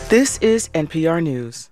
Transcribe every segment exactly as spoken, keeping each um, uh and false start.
This is N P R News.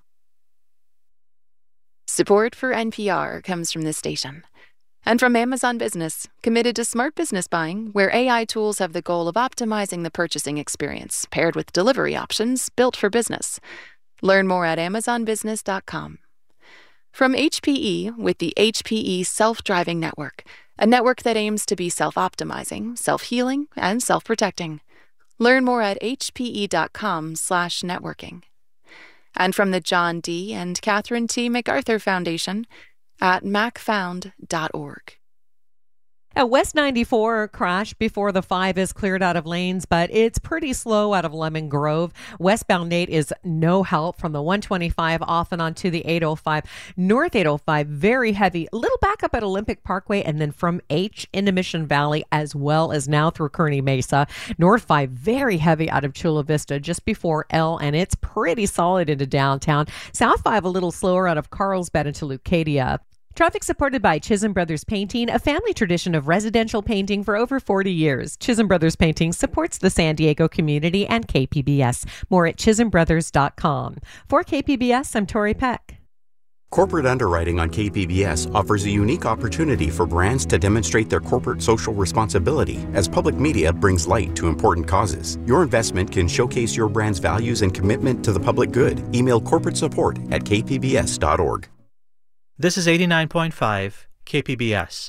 Support for N P R comes from this station. And from Amazon Business, committed to smart business buying, where A I tools have the goal of optimizing the purchasing experience, paired with delivery options built for business. Learn more at amazon business dot com. From H P E with the H P E Self-Driving Network, a network that aims to be self-optimizing, self-healing, and self-protecting. Learn more at h p e dot com slash networking. And from the John D. and Catherine T. MacArthur Foundation at mac found dot org. At West ninety-four, crash before the five is cleared out of lanes, but it's pretty slow out of Lemon Grove. Westbound eight is no help from the one twenty-five off and onto the eight oh five. North eight oh five, very heavy. A little backup at Olympic Parkway, and then from H into Mission Valley, as well as now through Kearney Mesa. North five, very heavy out of Chula Vista just before L, and it's pretty solid into downtown. South five, a little slower out of Carlsbad into Leucadia. Traffic supported by Chisholm Brothers Painting, a family tradition of residential painting for over forty years. Chisholm Brothers Painting supports the San Diego community and K P B S. More at chisholm brothers dot com. For K P B S, I'm Tori Peck. Corporate Underwriting on K P B S offers a unique opportunity for brands to demonstrate their corporate social responsibility as public media brings light to important causes. Your investment can showcase your brand's values and commitment to the public good. Email corporate support at k p b s dot org. This is eighty-nine point five K P B S.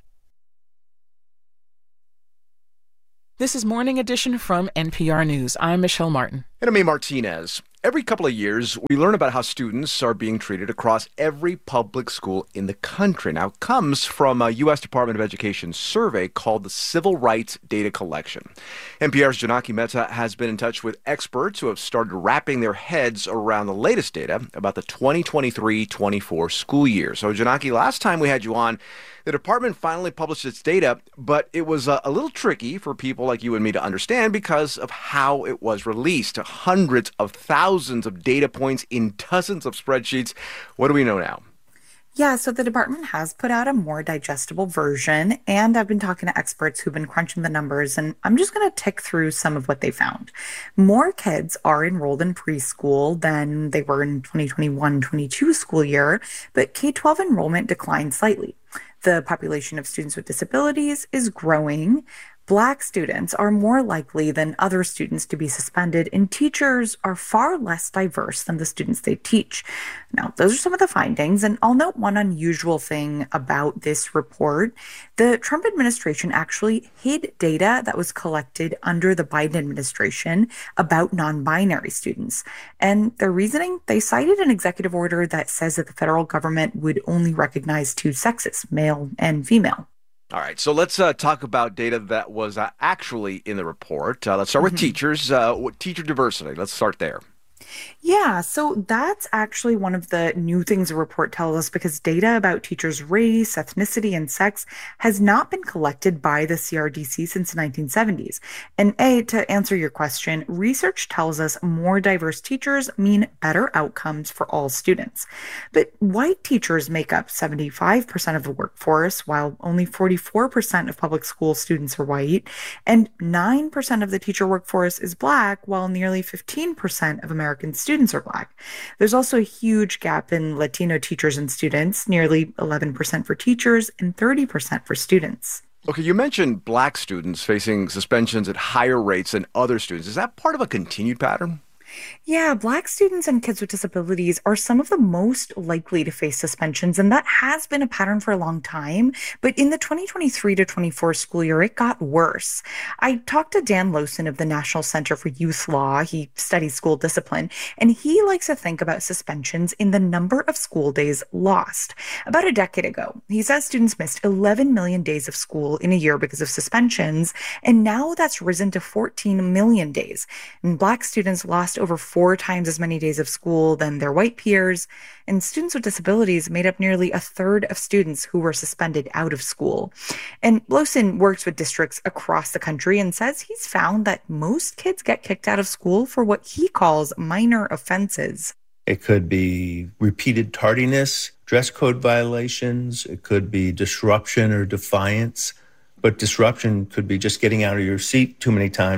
This is Morning Edition from N P R News. I'm Michelle Martin. And I'm A. Martinez. Every couple of years, we learn about how students are being treated across every public school in the country. Now, it comes from a U S Department of Education survey called the Civil Rights Data Collection. N P R's Janaki Mehta has been in touch with experts who have started wrapping their heads around the latest data about the twenty twenty-three twenty-four school year. So, Janaki, last time we had you on, the department finally published its data, but it was uh, a little tricky for people like you and me to understand because of how it was released. Hundreds of thousands of data points in dozens of spreadsheets. What do we know now? Yeah, so the department has put out a more digestible version, and I've been talking to experts who've been crunching the numbers, and I'm just going to tick through some of what they found. More kids are enrolled in preschool than they were in twenty twenty-one twenty-two school year, but K twelve enrollment declined slightly. The population of students with disabilities is growing. Black students are more likely than other students to be suspended, and teachers are far less diverse than the students they teach. Now, those are some of the findings, and I'll note one unusual thing about this report. The Trump administration actually hid data that was collected under the Biden administration about non-binary students. And their reasoning, they cited an executive order that says that the federal government would only recognize two sexes, male and female. All right, so let's uh, talk about data that was uh, actually in the report. Uh, let's start with mm-hmm. teachers. Uh, teacher diversity. Let's start there. Yeah, so that's actually one of the new things the report tells us, because data about teachers' race, ethnicity, and sex has not been collected by the C R D C since the nineteen seventies. And A, to answer your question, research tells us more diverse teachers mean better outcomes for all students. But white teachers make up seventy-five percent of the workforce, while only forty-four percent of public school students are white, and nine percent of the teacher workforce is Black, while nearly fifteen percent of American students are Black. There's also a huge gap in Latino teachers and students, nearly eleven percent for teachers and thirty percent for students. Okay, you mentioned Black students facing suspensions at higher rates than other students. Is that part of a continued pattern? Yeah, Black students and kids with disabilities are some of the most likely to face suspensions, and that has been a pattern for a long time. But in the twenty twenty-three to twenty-four school year, it got worse. I talked to Dan Lowson of the National Center for Youth Law. He studies school discipline, and he likes to think about suspensions in the number of school days lost. About a decade ago, he says students missed eleven million days of school in a year because of suspensions, and now that's risen to fourteen million days. And Black students lost over four times as many days of school than their white peers, and students with disabilities made up nearly a third of students who were suspended out of school. And Lowson works with districts across the country and says he's found that most kids get kicked out of school for what he calls minor offenses. It could be repeated tardiness, dress code violations, it could be disruption or defiance, but disruption could be just getting out of your seat too many times.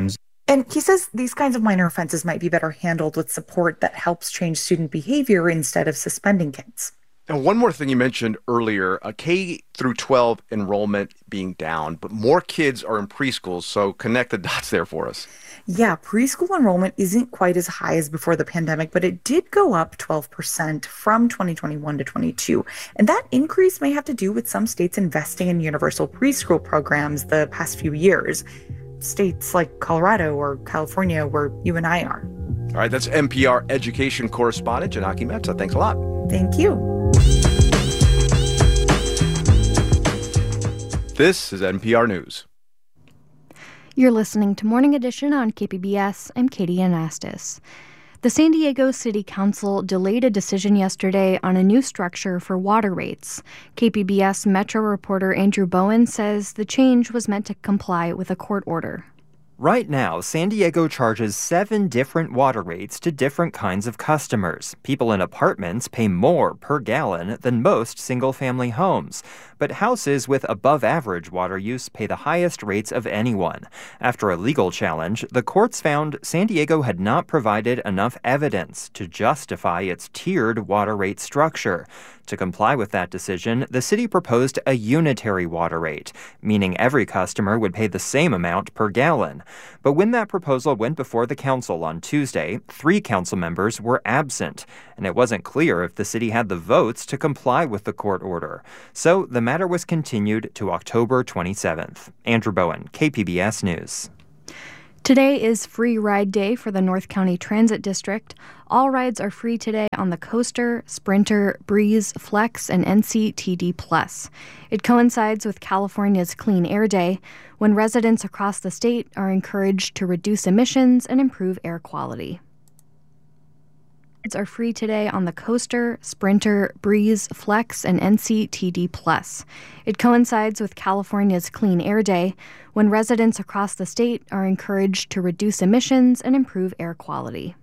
And he says these kinds of minor offenses might be better handled with support that helps change student behavior instead of suspending kids. And one more thing you mentioned earlier, a K through twelve enrollment being down, but more kids are in preschools, so connect the dots there for us. Yeah, preschool enrollment isn't quite as high as before the pandemic, but it did go up twelve percent from twenty twenty-one to twenty-two. And that increase may have to do with some states investing in universal preschool programs the past few years. States like Colorado or California, where you and I are. All right, that's N P R education correspondent Janaki Mehta. Thanks a lot. Thank you. This is N P R News. You're listening to Morning Edition on K P B S. I'm Katie Anastas. The San Diego City Council delayed a decision yesterday on a new structure for water rates. K P B S Metro reporter Andrew Bowen says the change was meant to comply with a court order. Right now, San Diego charges seven different water rates to different kinds of customers. People in apartments pay more per gallon than most single-family homes. But houses with above-average water use pay the highest rates of anyone. After a legal challenge, the courts found San Diego had not provided enough evidence to justify its tiered water rate structure. To comply with that decision, the city proposed a unitary water rate, meaning every customer would pay the same amount per gallon. But when that proposal went before the council on Tuesday, three council members were absent, and it wasn't clear if the city had the votes to comply with the court order. So the matter was continued to October twenty-seventh. Andrew Bowen, K P B S News. Today is Free Ride Day for the North County Transit District. All rides are free today on the Coaster, Sprinter, Breeze, Flex, and N C T D Plus. It coincides with California's Clean Air Day, when residents across the state are encouraged to reduce emissions and improve air quality. Rides are free today on the Coaster, Sprinter, Breeze, Flex, and N C T D Plus. It coincides with California's Clean Air Day, when residents across the state are encouraged to reduce emissions and improve air quality.